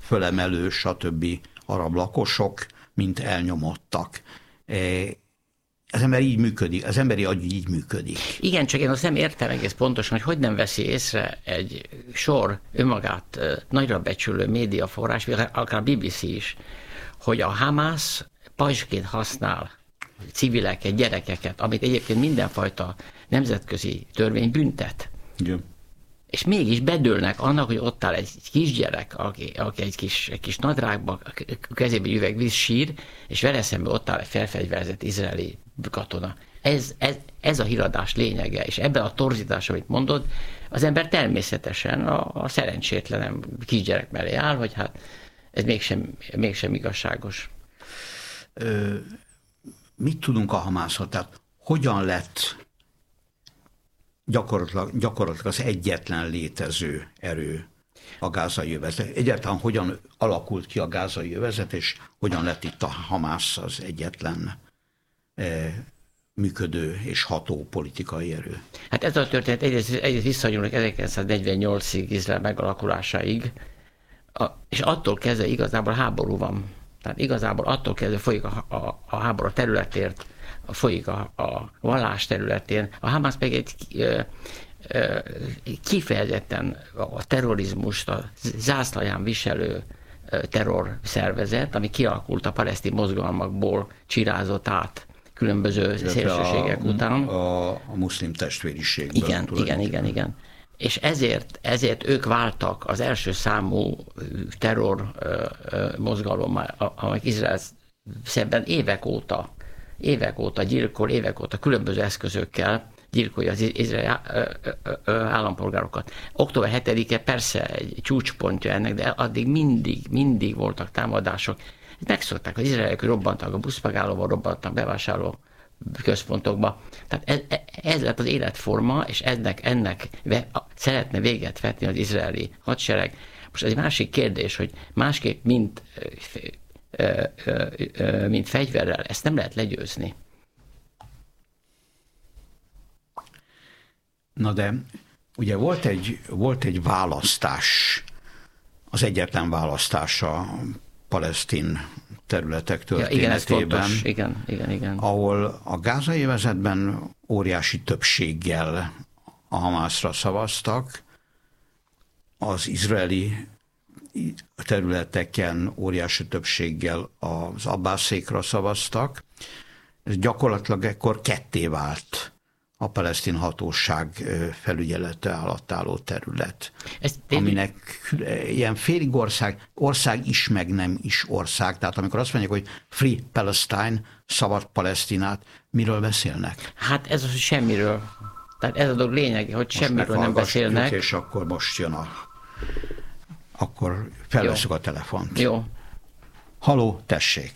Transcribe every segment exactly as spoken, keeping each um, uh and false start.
fölemelő, stb. Arab lakosok, mint elnyomottak. Az ember így működik, az emberi agy így működik. Igen, csak én azt nem értem egész pontosan, hogy hogy nem veszi észre egy sor önmagát nagyra becsülő médiaforrás, akár a bé bé cé is, hogy a Hamász pajzsként használ civileket, gyerekeket, amit egyébként mindenfajta nemzetközi törvény büntet. Igen. És mégis bedőlnek annak, hogy ott áll egy kisgyerek, aki, aki egy kis, egy kis nadrágba, kezében egy üveg víz sír, és vele szemben ott áll egy felfegyverzett izraeli katona. Ez, ez, ez a híradás lényege, és ebben a torzítás, amit mondod, az ember természetesen a, a szerencsétlenem kisgyerek mellé áll, hogy hát ez mégsem, mégsem igazságos. Ö, mit tudunk a Hamászról? Tehát hogyan lett Gyakorlatilag, gyakorlatilag az egyetlen létező erő a gázai övezet. Egyáltalán hogyan alakult ki a gázai övezet, és hogyan lett itt a Hamász az egyetlen e, működő és ható politikai erő? Hát ez a történet egyrészt, egyrészt visszanyúlnak ezerkilencszáznegyvennyolcig Izrael megalakulásáig, a, és attól kezdve igazából háború van. Tehát igazából attól kezdve folyik a, a, a háború területért, folyik a, a vallás területén. A Hamász pedig egy ö, ö, kifejezetten a terrorizmust a zászlaján viselő terrorszervezet, ami kialakult a palesztin mozgalmakból, csirázott át különböző szélsőségek a, után. A, a muszlim testvériségből. Igen, igen, igen, igen. És ezért, ezért ők váltak az első számú terror mozgalommal, amelyek Izrael szemben évek óta évek óta gyilkol, évek óta különböző eszközökkel gyilkolja az izraeli állampolgárokat. október hetedike persze egy csúcspontja ennek, de addig mindig, mindig voltak támadások. Megszokták, az izraeliek robbantak a buszmegállóba, robbantak bevásárló központokba. Tehát ez, ez lett az életforma, és ennek, ennek szeretne véget vetni az izraeli hadsereg. Most ez egy másik kérdés, hogy másképp, mint mint fegyverrel, ezt nem lehet legyőzni. Na de ugye volt egy, volt egy választás, az egyetlen választás a palesztin területek történetében, ja, igen, igen, igen, igen. ahol a gázai övezetben óriási többséggel a Hamászra szavaztak, az izraeli területeken óriási többséggel az Abbászékra szavaztak. Ez gyakorlatilag ekkor ketté vált a palesztin hatóság felügyelete alatt álló terület, ez aminek ilyen félig ország, ország is, meg nem is ország. Tehát amikor azt mondják, hogy Free Palestine, szabad Palesztinát, miről beszélnek? Hát ez az, hogy semmiről. Tehát ez a dolog lényege, hogy most semmiről nem beszélnek. És akkor most jön a... Akkor felveszük a telefont. Jó. Haló, tessék.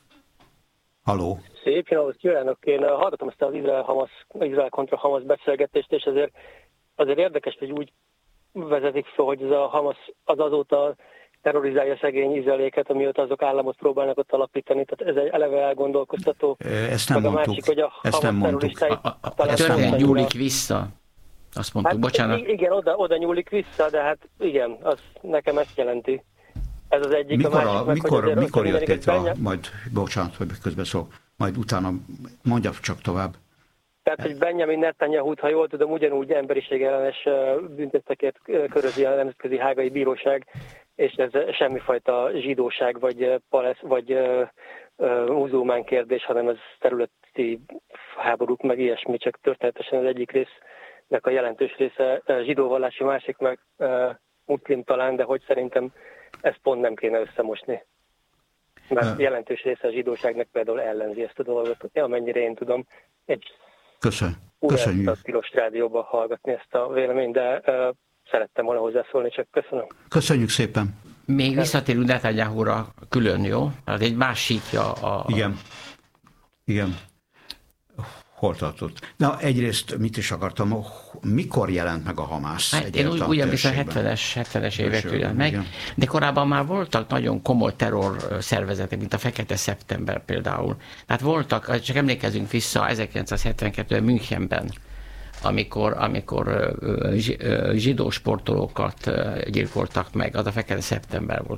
Haló. Szép napot kívánok! Én hallgatom ezt az Izrael, Izrael kontra Hamas beszélgetést, és azért, azért érdekes, hogy úgy vezetik fel, hogy ez a Hamas az azóta terrorizálja szegény izraeléket, amióta azok államot próbálnak ott alapítani. Tehát ez egy eleve elgondolkoztató. Ezt nem meg mondtuk. A másik, hogy a Ezt nem mondtuk. A, a, a törvény nyúlik vissza. Azt mondtuk, hát, bocsánat. Igen, oda, oda nyúlik vissza, de hát igen, az nekem ezt jelenti. Ez az egyik. Mikor, a másik, a, meg, mikor, mikor jött létre, a, benne... majd, bocsánat, hogy közbeszól, majd utána mondja csak tovább. Tehát, hogy Benjamin Netanyahut, ha jól tudom, ugyanúgy emberiségellenes büntettekért körözi a Nemzetközi Hágai Bíróság, és ez semmifajta zsidóság, vagy, palesz, vagy uh, uh, muzulmán kérdés, hanem ez területi háborúk, meg ilyesmi, csak történetesen az egyik résznek a jelentős része zsidóvallási, másik meg uh, muszlim talán, de hogy szerintem ezt pont nem kéne összemosni. Mert uh. jelentős része a zsidóságnak például ellenzi ezt a dolgot, amennyire én tudom. Egy Köszön. Köszönjük. a Tilos Rádióban hallgatni ezt a véleményt, de uh, szerettem volna hozzászólni, csak köszönöm. Köszönjük szépen. Még visszatérünk Netanyahura külön, jó? Az egy másikja a... Igen. Igen. Hol tartott? Na, egyrészt mit is akartam, mikor jelent meg a Hamász? Hát én úgy, ugyan bizony hetvenes évek jelent meg, igen. De korábban már voltak nagyon komoly terror szervezetek, mint a Fekete Szeptember például. Tehát voltak, csak emlékezünk vissza ezerkilencszázhetvenkettőben Münchenben, amikor, amikor zsidó sportolókat gyilkoltak meg, az a Fekete Szeptember volt.